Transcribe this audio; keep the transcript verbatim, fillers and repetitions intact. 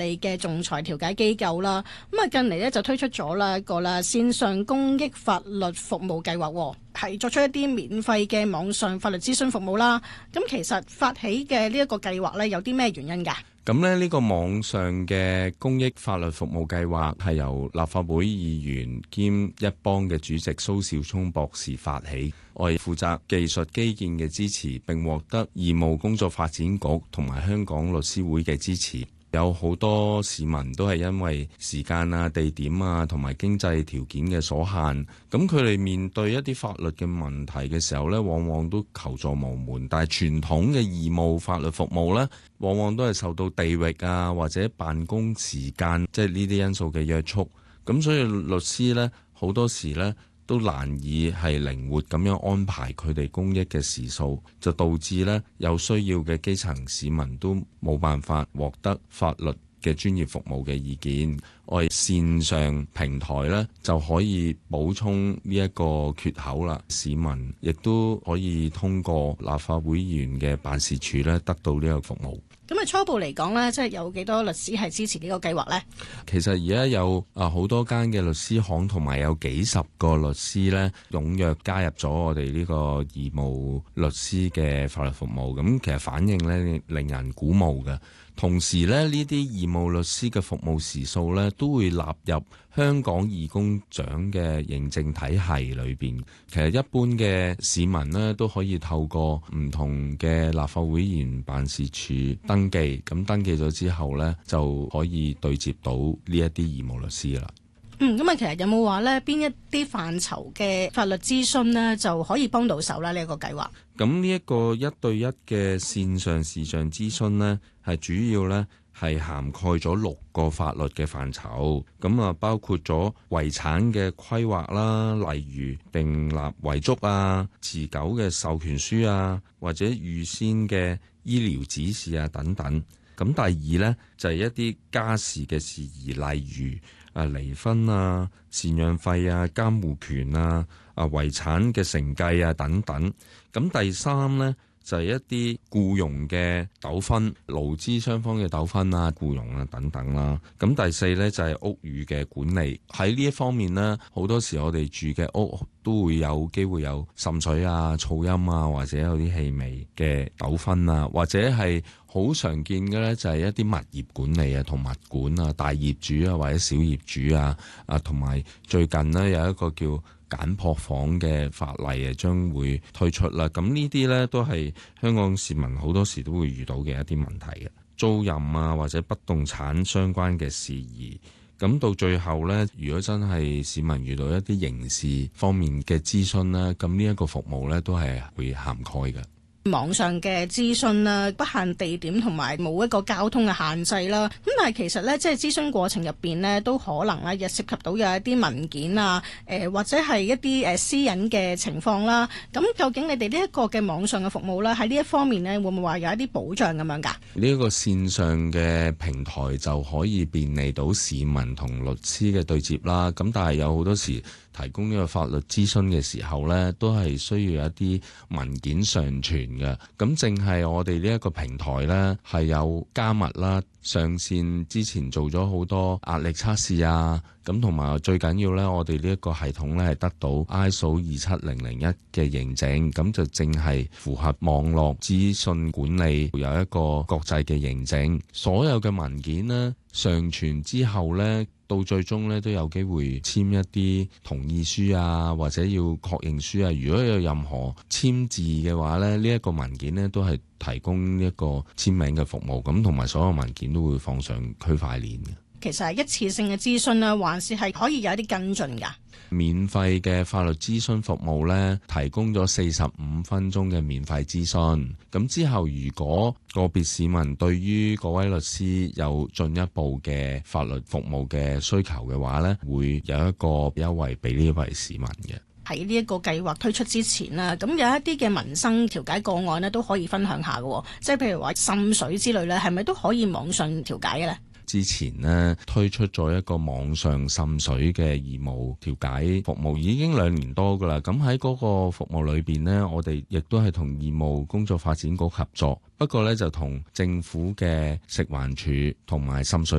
利嘅仲裁調解機構啦。咁啊近嚟咧就推出咗啦一個啦線上公益法律服務計劃，係作出一啲免費嘅網上法律諮詢服務啦。咁其實發起嘅呢一個計劃咧有啲咩原因㗎？ 咁咧呢個網上嘅公益法律服務計劃係由立法會議員兼一幫嘅主席蘇兆聰博士發起，我係負責技術基建嘅支持，並獲得義務工作發展局同埋香港律師會嘅支持。有好多市民都係因為時間啊、地點啊同埋經濟條件嘅所限，咁佢哋面對一啲法律嘅問題嘅時候呢，往往都求助無門。但係傳統嘅義務法律服務呢，往往都係受到地域啊或者辦公時間即係呢啲因素嘅約束，咁所以律師呢，好多時呢都難以係靈活咁樣安排佢哋公益嘅時數，就導致呢有需要嘅基層市民都冇辦法獲得法律嘅專業服務嘅意見。我哋線上平台呢就可以補充呢一個缺口啦，市民亦都可以通過立法會議員嘅辦事處呢得到呢個服務。 咁啊初步嚟講呢，即係有幾多律師係支持呢個計劃呢？ 其實而家有啊好多間嘅律師行，同埋有幾十個律師呢踴躍加入咗我哋呢個義務律師嘅法律服務。咁其實反應呢令人鼓舞嘅。同時呢，呢啲義務律師嘅服務時數呢都會納入香港義工獎嘅認證體系裏邊。其實一般嘅市民呢都可以透過唔同嘅立法會議員辦事處登記，咁登記咗之後呢，就可以對接到呢一啲義務律師啦。 嗯，咁啊，其實有冇話呢邊一啲範疇嘅法律諮詢呢就可以幫到手啦？呢一個計劃， 咁呢一個一對一嘅線上視像諮詢呢，係主要呢係涵蓋咗六個法律嘅範疇，咁啊包括咗遺產嘅規劃啦，例如訂立遺囑啊、持久嘅授權書啊，或者預先嘅醫療指示啊等等。咁第二呢，就係一啲家事嘅事宜，例如啊離婚啊、贍養費啊、監護權啊、啊遺產嘅承繼啊等等。咁第三呢，就係一啲僱傭嘅糾紛、勞資雙方嘅糾紛啊、僱傭啊等等啦。咁第四呢，就係屋宇嘅管理。喺呢一方面呢，好多時我哋住嘅屋都會有機會有滲水啊、噪音啊，或者有啲氣味嘅糾紛啊，或者係好常見嘅呢，就係一啲物業管理啊、同物管啊、大業主啊或者小業主啊啊，同埋最近呢，有一個叫簡樸房嘅法例啊，將會推出啦。咁呢啲呢，都係香港市民好多時都會遇到嘅一啲問題嘅租賃啊，或者不動產相關嘅事宜。咁到最後呢，如果真係市民遇到一啲刑事方面嘅諮詢呢，咁呢一個服務呢，都係會涵蓋嘅。 網上嘅諮詢啦，不限地點同埋冇一個交通嘅限制啦。咁但係其實咧，即係諮詢過程入邊呢，都可能咧，亦涉及到有一啲文件啊，誒、呃、或者係一啲誒私隱嘅情況啦。咁究竟你哋呢一個嘅網上嘅服務咧，喺呢一方面呢，會唔會話有一啲保障咁樣㗎？ 呢一個線上嘅平台就可以便利到市民同律師嘅對接啦。咁但係有好多時提供呢個法律諮詢嘅時候呢，都係需要一啲文件上傳嘅。咁淨係我哋呢一個平台呢，係有加密啦，上線之前做咗好多壓力測試啊。咁同埋最緊要呢，我哋呢一個系統呢係得到 I S O 二七零零一嘅認證，咁就正係符合網絡資訊管理有一個國際嘅認證。所有嘅文件呢，上傳之後呢，到最終呢都有機會簽一啲同意書啊，或者要確認書啊。如果有任何簽字嘅話呢，呢一個文件呢都係提供呢一個簽名嘅服務，咁同埋所有文件都會放上區塊鏈嘅。 其實係一次性嘅諮詢啦，還是係可以有一啲跟進㗎？ 免費嘅法律諮詢服務呢，提供咗四十五分鐘嘅免費諮詢。咁之後，如果個別市民對於嗰位律師有進一步嘅法律服務嘅需求嘅話呢，會有一個優惠俾呢位市民嘅。 喺呢一個計劃推出之前啦，咁有一啲嘅民生調解個案呢，都可以分享下嘅，即係譬如話滲水之類呢，係咪都可以網上調解嘅呢？ 之前呢，推出咗一個網上滲水嘅義務調解服務，已經兩年多噶啦。咁喺嗰個服務裏邊呢，我哋亦都係同義務工作發展局合作，不過呢，就同政府嘅食環署同埋滲水